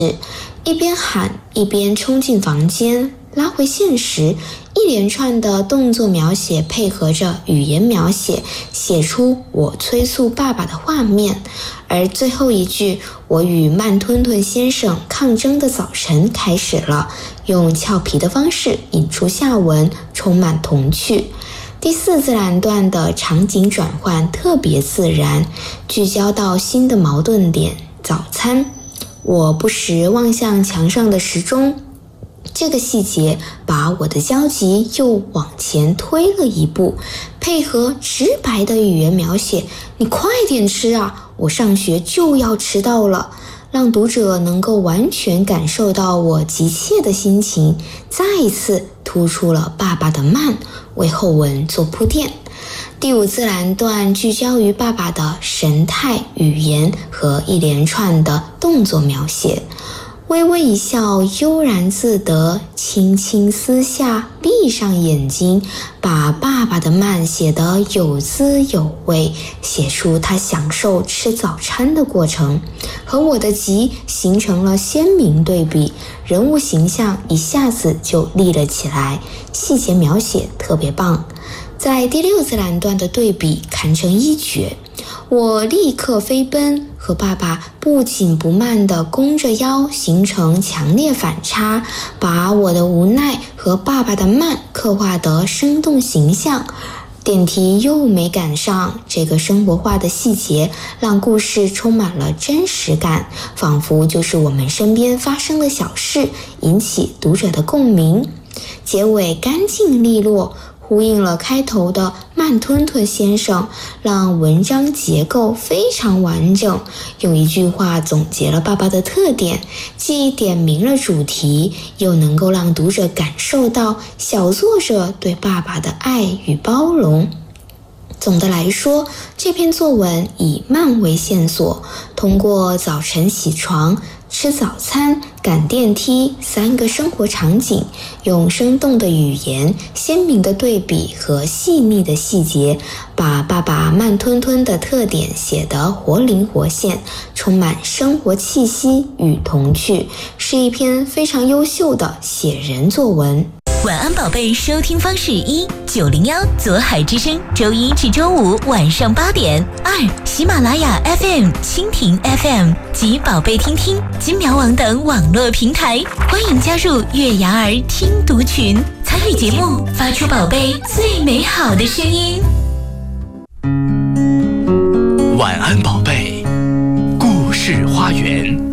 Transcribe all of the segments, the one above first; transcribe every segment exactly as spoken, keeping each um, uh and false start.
一边喊一边冲进房间。拉回现实，一连串的动作描写配合着语言描写，写出我催促爸爸的画面。而最后一句我与慢吞吞先生抗争的早晨开始了，用俏皮的方式引出下文，充满童趣。第四自然段的场景转换特别自然，聚焦到新的矛盾点，早餐。我不时望向墙上的时钟，这个细节把我的焦急又往前推了一步，配合直白的语言描写，你快点吃啊，我上学就要迟到了，让读者能够完全感受到我急切的心情，再一次突出了爸爸的慢，为后文做铺垫。第五自然段聚焦于爸爸的神态、语言和一连串的动作描写。微微一笑，悠然自得，轻轻撕下，闭上眼睛，把爸爸的慢写得有滋有味，写出他享受吃早餐的过程，和我的急形成了鲜明对比，人物形象一下子就立了起来，细节描写特别棒。在第六自然段的对比堪称一绝，我立刻飞奔，和爸爸不紧不慢地弓着腰，形成强烈反差，把我的无奈和爸爸的慢刻画得生动形象。电梯又没赶上，这个生活化的细节让故事充满了真实感，仿佛就是我们身边发生的小事，引起读者的共鸣。结尾干净利落，呼应了开头的慢吞吞先生，让文章结构非常完整，用一句话总结了爸爸的特点，既点明了主题，又能够让读者感受到小作者对爸爸的爱与包容。总的来说，这篇作文以慢为线索，通过早晨起床、吃早餐、赶电梯三个生活场景，用生动的语言、鲜明的对比和细腻的细节，把爸爸慢吞吞的特点写得活灵活现，充满生活气息与童趣，是一篇非常优秀的写人作文。 晚安宝贝收听方式：一九零幺左海之声，周一至周五晚上八点；二喜马拉雅 F M、蜻蜓 F M 及宝贝听听、金苗网等网络平台。欢迎加入月牙儿听读群，参与节目，发出宝贝最美好的声音。 晚安宝贝，故事花园。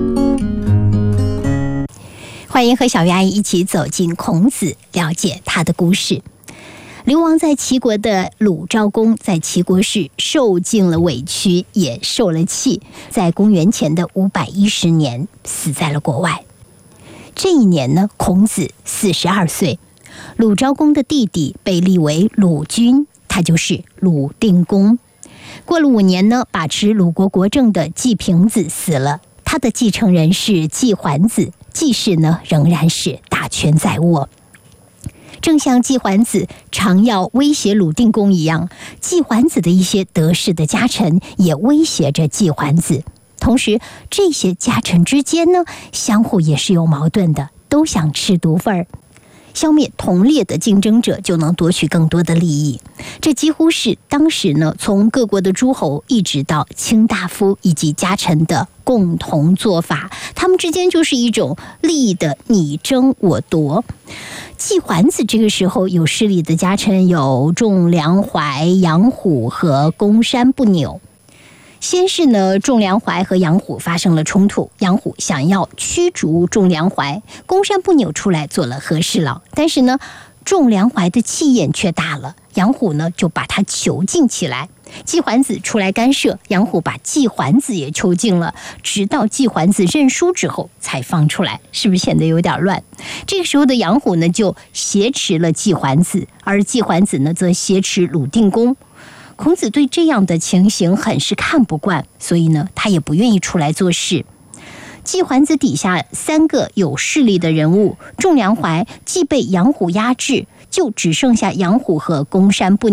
欢迎和小鱼阿姨一起走进孔子，了解他的故事。流亡在齐国的鲁昭公在齐国时受尽了委屈，也受了气，在公元前的五百一十年死在了国外。这一年呢，孔子四十二岁，鲁昭公的弟弟被立为鲁君，他就是鲁定公。过了五年呢，把持鲁国国政的季平子死了，他的继承人是季桓子，季氏呢仍然是大权在握。正像季桓子常要威胁鲁定公一样，季桓子的一些得势的家臣也威胁着季桓子。同时，这些家臣之间呢，相互也是有矛盾的，都想吃独份儿。消灭同列的竞争者，就能夺取更多的利益。这几乎是当时呢，从各国的诸侯一直到卿大夫以及家臣的共同做法，他们之间就是一种利益的你争我夺。季桓子这个时候有势力的家臣有仲梁怀、杨虎和公山不扭。先是呢，仲梁怀和杨虎发生了冲突，杨虎想要驱逐仲梁怀，公山不扭出来做了和事佬，但是呢，仲梁怀的气焰却大了，杨虎呢就把他囚禁起来。季桓子出来干涉，杨虎把季桓子也囚禁了，直到季桓子认输之后才放出来，是不是显得有点乱？这个时候的杨虎呢就挟持了季桓子，而季桓子呢则挟持鲁定公。孔子对这样的情形很是看不惯，所以呢，他也不愿意出来做事。季桓子底下三个有势力的人物，仲梁怀既被杨虎压制，就只剩下杨虎和公山不扭。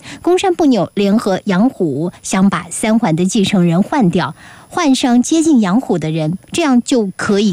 公山不扭联合杨虎，想把三环的继承人换掉，换上接近杨虎的人，这样就可以